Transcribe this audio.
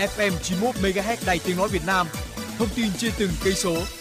FM 91 MHz Đài Tiếng nói Việt Nam. Thông tin trên từng cây số,